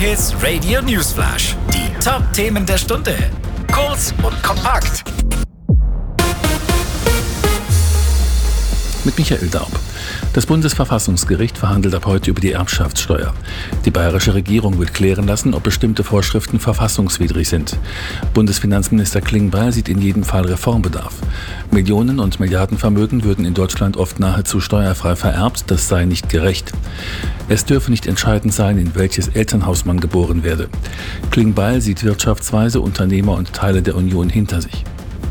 J-Hits Radio Newsflash. Die Top-Themen der Stunde. Kurz und kompakt. Mit Michael Daub. Das Bundesverfassungsgericht verhandelt ab heute über die Erbschaftssteuer. Die bayerische Regierung will klären lassen, ob bestimmte Vorschriften verfassungswidrig sind. Bundesfinanzminister Klingbeil sieht in jedem Fall Reformbedarf. Millionen- und Milliardenvermögen würden in Deutschland oft nahezu steuerfrei vererbt. Das sei nicht gerecht. Es dürfe nicht entscheidend sein, in welches Elternhaus man geboren werde. Klingbeil sieht Wirtschaftsweise, Unternehmer und Teile der Union hinter sich.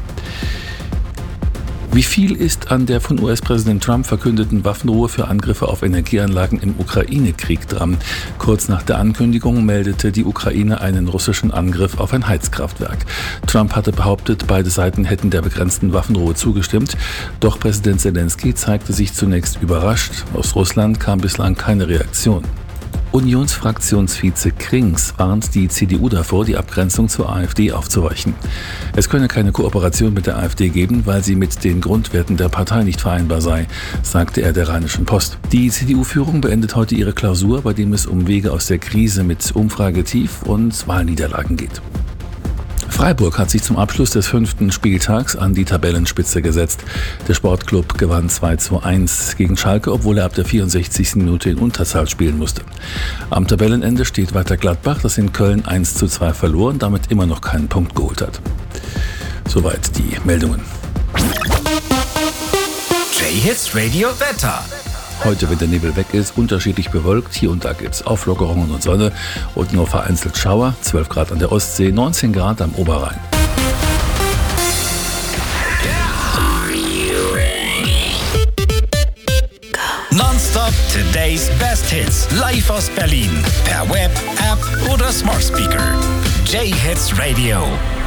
Wie viel ist an der von US-Präsident Trump verkündeten Waffenruhe für Angriffe auf Energieanlagen im Ukraine-Krieg dran? Kurz nach der Ankündigung meldete die Ukraine einen russischen Angriff auf ein Heizkraftwerk. Trump hatte behauptet, beide Seiten hätten der begrenzten Waffenruhe zugestimmt. Doch Präsident Zelensky zeigte sich zunächst überrascht. Aus Russland kam bislang keine Reaktion. Unionsfraktionsvize Krings warnt die CDU davor, die Abgrenzung zur AfD aufzuweichen. Es könne keine Kooperation mit der AfD geben, weil sie mit den Grundwerten der Partei nicht vereinbar sei, sagte er der Rheinischen Post. Die CDU-Führung beendet heute ihre Klausur, bei dem es um Wege aus der Krise mit Umfragetief und Wahlniederlagen geht. Freiburg hat sich zum Abschluss des 5. Spieltags an die Tabellenspitze gesetzt. Der Sportclub gewann 2:1 gegen Schalke, obwohl er ab der 64. Minute in Unterzahl spielen musste. Am Tabellenende steht weiter Gladbach, das in Köln 1:2 verlor und damit immer noch keinen Punkt geholt hat. Soweit die Meldungen. J-Hits Radio Wetter. Heute, wenn der Nebel weg ist, unterschiedlich bewölkt. Hier und da gibt es Auflockerungen und Sonne und nur vereinzelt Schauer. 12 Grad an der Ostsee, 19 Grad am Oberrhein. Nonstop Today's Best Hits. Live aus Berlin. Per Web, App oder Smart Speaker. J-Hits Radio.